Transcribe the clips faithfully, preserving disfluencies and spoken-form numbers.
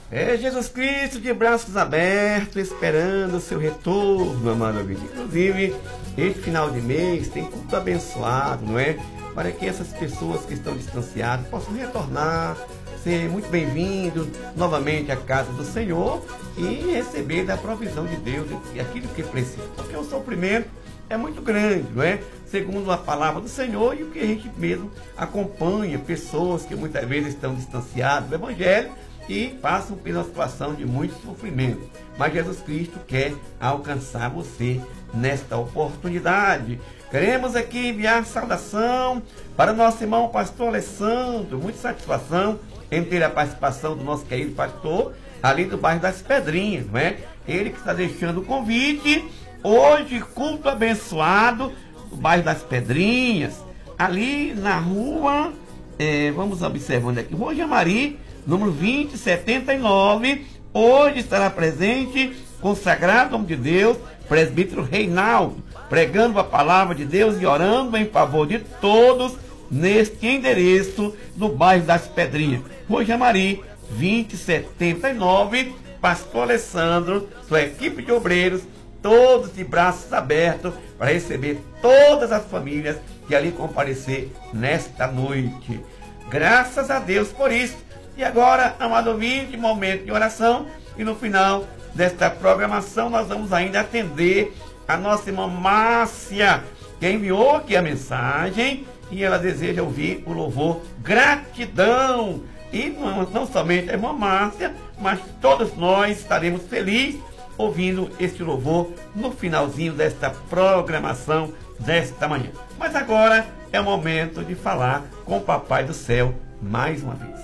É Jesus Cristo de braços abertos, esperando o seu retorno, amado amigo. Inclusive, este final de mês tem culto abençoado, não é? Para que essas pessoas que estão distanciadas possam retornar, ser muito bem-vindos novamente à casa do Senhor e receber da provisão de Deus e aquilo que precisa. Porque o sofrimento é muito grande, não é? Segundo a palavra do Senhor e o que a gente mesmo acompanha, pessoas que muitas vezes estão distanciadas do Evangelho e passam pela situação de muito sofrimento. Mas Jesus Cristo quer alcançar você nesta oportunidade. Queremos aqui enviar saudação para o nosso irmão pastor Alessandro. Muita satisfação em ter a participação do nosso querido pastor ali do bairro das Pedrinhas, não é? Ele que está deixando o convite. Hoje, culto abençoado do bairro das Pedrinhas, ali na rua, é, vamos observando aqui, Rua Jamari, número vinte setenta e nove. Hoje estará presente, consagrado ao nome de Deus, presbítero Reinaldo, pregando a palavra de Deus e orando em favor de todos neste endereço do bairro das Pedrinhas. Rua Jamari, vinte setenta e nove, pastor Alessandro, sua equipe de obreiros, todos de braços abertos para receber todas as famílias que ali comparecer nesta noite. Graças a Deus por isso. E agora, amado ouvinte, momento de oração. E no final desta programação nós vamos ainda atender a nossa irmã Márcia, que enviou aqui a mensagem e ela deseja ouvir o louvor Gratidão. E não, não somente a irmã Márcia, mas todos nós estaremos felizes ouvindo este louvor no finalzinho desta programação desta manhã. Mas agora é o momento de falar com o Papai do Céu mais uma vez.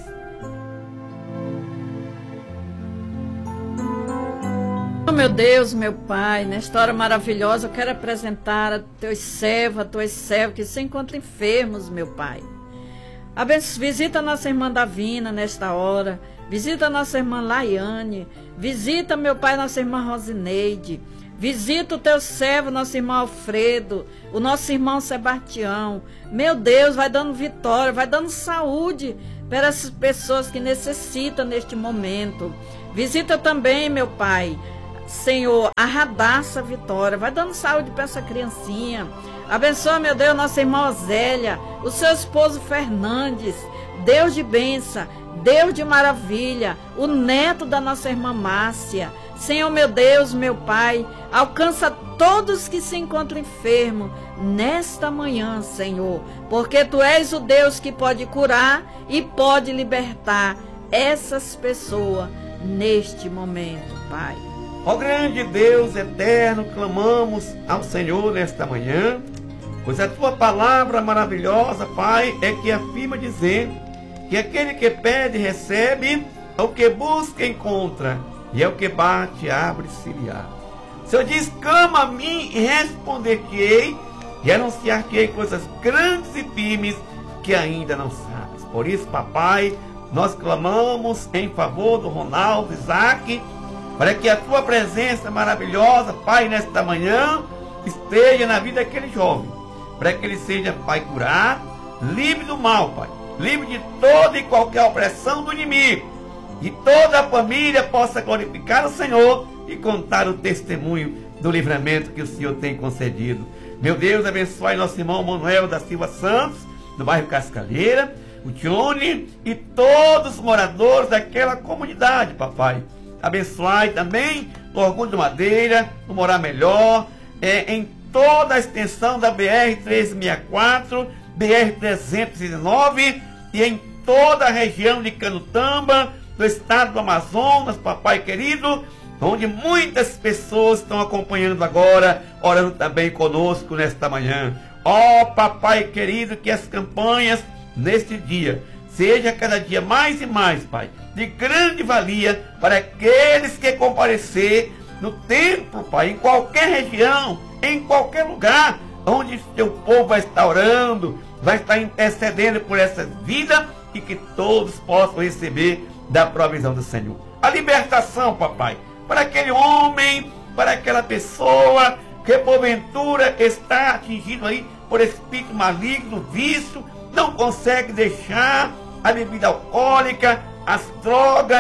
Oh, meu Deus, meu Pai, nesta hora maravilhosa eu quero apresentar a teus servos, a tuas servas que se encontram enfermos, meu Pai. Abençoe, visita a nossa irmã Davina nesta hora, visita a nossa irmã Laiane, visita, meu Pai, nossa irmã Rosineide, visita o teu servo, nosso irmão Alfredo, o nosso irmão Sebastião. Meu Deus, vai dando vitória, vai dando saúde para essas pessoas que necessitam neste momento. Visita também, meu Pai, Senhor, a Radassa Vitória, vai dando saúde para essa criancinha. Abençoa, meu Deus, nossa irmã Osélia, o seu esposo Fernandes, Deus de bênção, Deus de maravilha, o neto da nossa irmã Márcia. Senhor, meu Deus, meu Pai, alcança todos que se encontram enfermos nesta manhã, Senhor, porque Tu és o Deus que pode curar e pode libertar essas pessoas neste momento, Pai. Ó grande Deus eterno, clamamos ao Senhor nesta manhã, pois a Tua palavra maravilhosa, Pai, é que afirma dizendo que aquele que pede recebe, ao que busca encontra, e ao que bate abre-se-lhe-á. O Senhor diz: clama a mim e responder-te-ei, e anunciar-te-ei coisas grandes e firmes que ainda não sabes. Por isso, papai, nós clamamos em favor do Ronaldo Isaac, para que a Tua presença maravilhosa, Pai, nesta manhã, esteja na vida daquele jovem, para que ele seja, Pai, curado, livre do mal, Pai, livre de toda e qualquer opressão do inimigo, e toda a família possa glorificar o Senhor e contar o testemunho do livramento que o Senhor tem concedido. Meu Deus, abençoe nosso irmão Manuel da Silva Santos, do bairro Cascalheira, o Tione e todos os moradores daquela comunidade, papai. Abençoai também o Orgulho de Madeira, o Morar Melhor, é, em toda a extensão da B R trezentos e sessenta e quatro, B R trezentos e nove e em toda a região de Canutamba, do estado do Amazonas, papai querido, onde muitas pessoas estão acompanhando agora, orando também conosco nesta manhã. Ó oh, papai querido, que as campanhas neste dia seja cada dia mais e mais, Pai, de grande valia para aqueles que comparecer no templo, Pai, em qualquer região, em qualquer lugar, onde teu povo vai estar orando, vai estar intercedendo por essa vida e que todos possam receber da provisão do Senhor. A libertação, papai, para aquele homem, para aquela pessoa que porventura está atingido aí por espírito maligno, vício, não consegue deixar a bebida alcoólica, as drogas,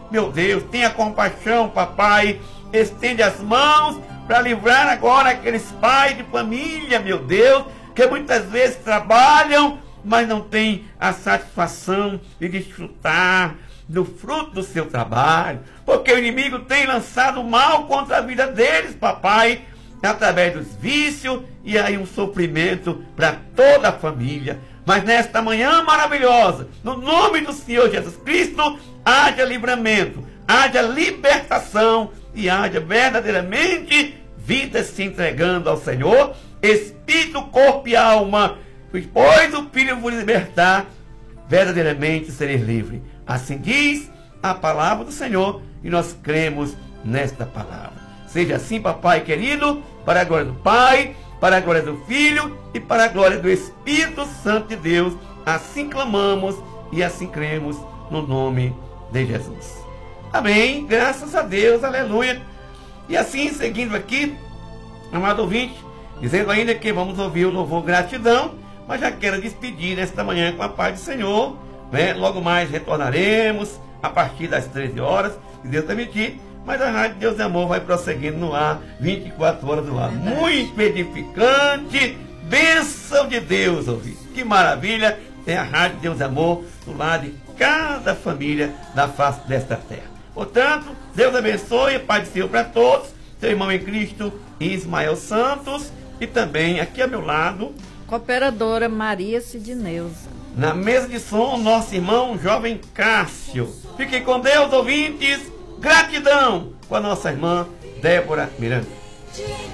meu Deus, tenha compaixão, papai, estende as mãos para livrar agora aqueles pais de família, meu Deus, que muitas vezes trabalham, mas não têm a satisfação de desfrutar do fruto do seu trabalho, porque o inimigo tem lançado mal contra a vida deles, papai, através dos vícios, e aí um sofrimento para toda a família. Mas nesta manhã maravilhosa, no nome do Senhor Jesus Cristo, haja livramento, haja libertação e haja verdadeiramente vida se entregando ao Senhor, espírito, corpo e alma, pois o Filho vos libertar, verdadeiramente sereis livres. Assim diz a palavra do Senhor e nós cremos nesta palavra. Seja assim, papai querido, para a glória do Pai, para a glória do Filho e para a glória do Espírito Santo de Deus. Assim clamamos e assim cremos no nome de Jesus. Amém. Graças a Deus. Aleluia. E assim, seguindo aqui, amado ouvinte, dizendo ainda que vamos ouvir o louvor gratidão, mas já quero despedir nesta manhã com a paz do Senhor, né? Logo mais retornaremos a partir das treze horas, se Deus permitir. Mas a Rádio Deus e Amor vai prosseguindo no ar, vinte e quatro horas no ar. Muito edificante, bênção de Deus, ouvir. Que maravilha tem a Rádio Deus e Amor no lar de cada família da face desta terra. Portanto, Deus abençoe, Pai do Senhor para todos, seu irmão em Cristo, Ismael Santos, e também aqui ao meu lado, cooperadora Maria Sidneuza. Na mesa de som, nosso irmão jovem Cássio. Fiquem com Deus, ouvintes. Gratidão com a nossa irmã Débora Miranda.